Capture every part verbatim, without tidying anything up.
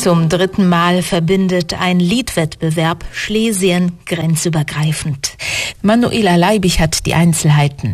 Zum dritten Mal verbindet ein Liedwettbewerb Schlesien grenzübergreifend. Manuela Leibig hat die Einzelheiten.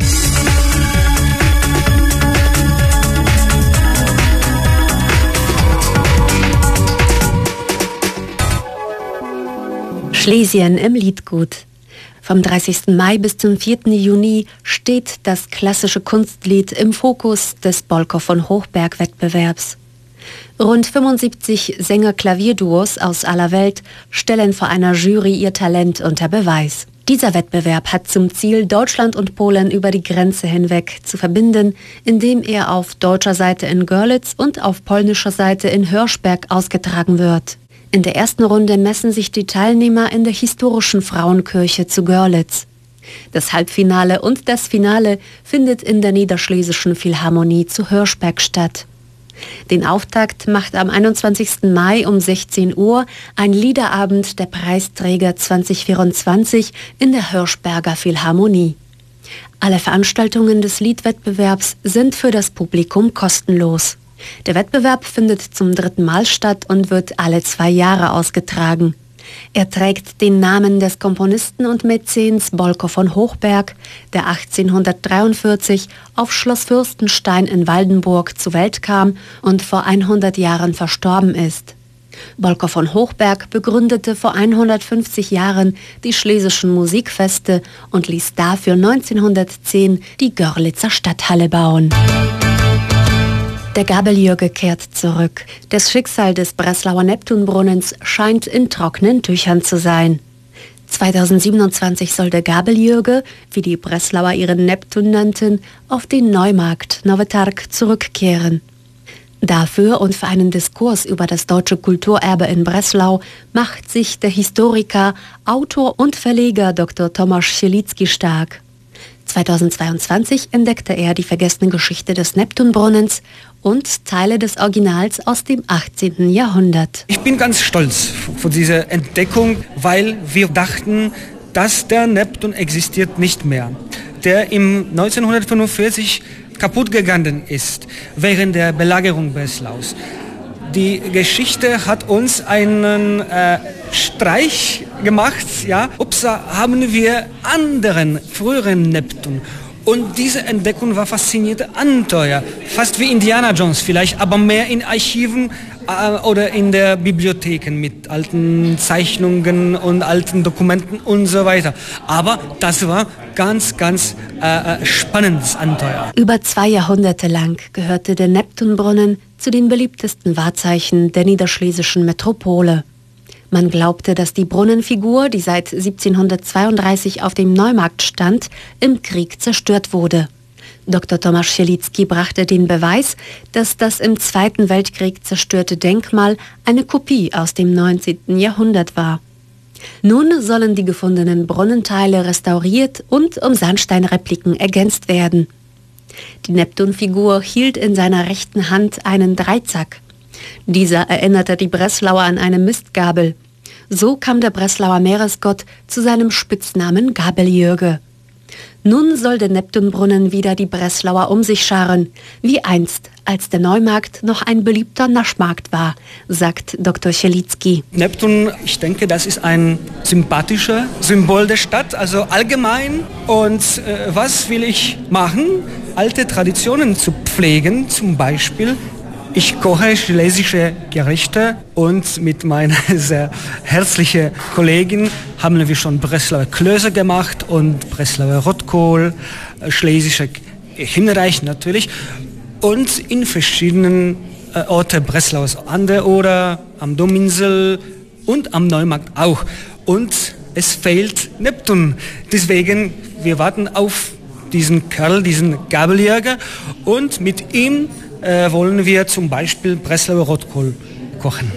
Schlesien im Liedgut. Vom dreißigsten Mai bis zum vierten Juni steht das klassische Kunstlied im Fokus des Bolko von Hochberg-Wettbewerbs. Rund fünfundsiebzig Sänger-Klavierduos aus aller Welt stellen vor einer Jury ihr Talent unter Beweis. Dieser Wettbewerb hat zum Ziel, Deutschland und Polen über die Grenze hinweg zu verbinden, indem er auf deutscher Seite in Görlitz und auf polnischer Seite in Hirschberg ausgetragen wird. In der ersten Runde messen sich die Teilnehmer in der historischen Frauenkirche zu Görlitz. Das Halbfinale und das Finale findet in der Niederschlesischen Philharmonie zu Hirschberg statt. Den Auftakt macht am einundzwanzigsten Mai um sechzehn Uhr ein Liederabend der Preisträger zwanzig vierundzwanzig in der Hirschberger Philharmonie. Alle Veranstaltungen des Liedwettbewerbs sind für das Publikum kostenlos. Der Wettbewerb findet zum dritten Mal statt und wird alle zwei Jahre ausgetragen. Er trägt den Namen des Komponisten und Mäzens Bolko von Hochberg, der achtzehnhundertdreiundvierzig auf Schloss Fürstenstein in Waldenburg zur Welt kam und vor hundert Jahren verstorben ist. Bolko von Hochberg begründete vor hundertfünfzig Jahren die Schlesischen Musikfeste und ließ dafür neunzehnhundertzehn die Görlitzer Stadthalle bauen. Der Gabeljürge kehrt zurück. Das Schicksal des Breslauer Neptunbrunnens scheint in trockenen Tüchern zu sein. zweitausendsiebenundzwanzig soll der Gabeljürge, wie die Breslauer ihren Neptun nannten, auf den Neumarkt Nowy Targ zurückkehren. Dafür und für einen Diskurs über das deutsche Kulturerbe in Breslau macht sich der Historiker, Autor und Verleger Doktor Tomasz Sielicki stark. zweitausendzweiundzwanzig entdeckte er die vergessene Geschichte des Neptunbrunnens und Teile des Originals aus dem achtzehnten Jahrhundert. Ich bin ganz stolz von dieser Entdeckung, weil wir dachten, dass der Neptun existiert nicht mehr, der im neunzehnhundertfünfundvierzig kaputt gegangen ist während der Belagerung Breslaus. Die Geschichte hat uns einen äh, Streich gemacht, ja. Upsa, haben wir anderen früheren Neptun. Und diese Entdeckung war faszinierte Abenteuer, fast wie Indiana Jones vielleicht, aber mehr in Archiven äh, oder in der Bibliotheken mit alten Zeichnungen und alten Dokumenten und so weiter. Aber das war ganz, ganz äh, spannendes Abenteuer. Über zwei Jahrhunderte lang gehörte der Neptunbrunnen zu den beliebtesten Wahrzeichen der niederschlesischen Metropole. Man glaubte, dass die Brunnenfigur, die seit siebzehnhundertzweiunddreißig auf dem Neumarkt stand, im Krieg zerstört wurde. Doktor Tomasz Sielicki brachte den Beweis, dass das im Zweiten Weltkrieg zerstörte Denkmal eine Kopie aus dem neunzehnten Jahrhundert war. Nun sollen die gefundenen Brunnenteile restauriert und um Sandsteinrepliken ergänzt werden. Die Neptunfigur hielt in seiner rechten Hand einen Dreizack. Dieser erinnerte die Breslauer an eine Mistgabel. So kam der Breslauer Meeresgott zu seinem Spitznamen Gabeljürge. Nun soll der Neptunbrunnen wieder die Breslauer um sich scharen, wie einst, als der Neumarkt noch ein beliebter Naschmarkt war, sagt Doktor Sielicki. Neptun, ich denke, das ist ein sympathisches Symbol der Stadt, also allgemein. Und äh, was will ich machen? Alte Traditionen zu pflegen, zum Beispiel. Ich koche schlesische Gerichte und mit meiner sehr herzlichen Kollegin haben wir schon Breslauer Klöße gemacht und Breslauer Rotkohl, schlesische Himmelreich natürlich und in verschiedenen äh, Orten Breslaus an der Oder, am Dominsel und am Neumarkt auch. Und es fehlt Neptun. Deswegen, wir warten auf diesen Kerl, diesen Gabeljäger und mit ihm Äh, wollen wir zum Beispiel Breslauer Rotkohl kochen.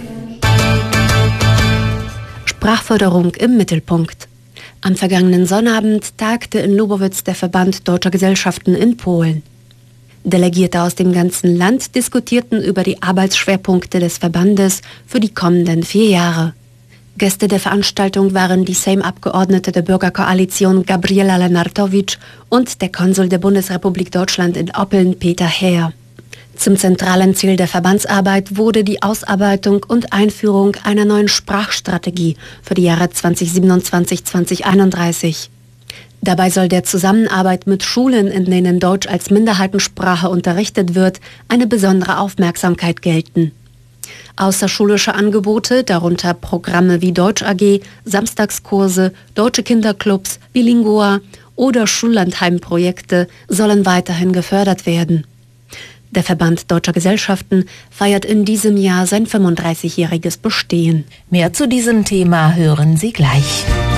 Sprachförderung im Mittelpunkt. Am vergangenen Sonnabend tagte in Lubowitz der Verband Deutscher Gesellschaften in Polen. Delegierte aus dem ganzen Land diskutierten über die Arbeitsschwerpunkte des Verbandes für die kommenden vier Jahre. Gäste der Veranstaltung waren die Sejm-Abgeordnete der Bürgerkoalition Gabriela Lenartowicz und der Konsul der Bundesrepublik Deutschland in Oppeln Peter Heer. Zum zentralen Ziel der Verbandsarbeit wurde die Ausarbeitung und Einführung einer neuen Sprachstrategie für die Jahre zweitausendsiebenundzwanzig bis zweitausendeinunddreißig. Dabei soll der Zusammenarbeit mit Schulen, in denen Deutsch als Minderheitensprache unterrichtet wird, eine besondere Aufmerksamkeit gelten. Außerschulische Angebote, darunter Programme wie Deutsch A G, Samstagskurse, deutsche Kinderclubs, Bilingua oder Schullandheimprojekte sollen weiterhin gefördert werden. Der Verband Deutscher Gesellschaften feiert in diesem Jahr sein fünfunddreißigjähriges Bestehen. Mehr zu diesem Thema hören Sie gleich.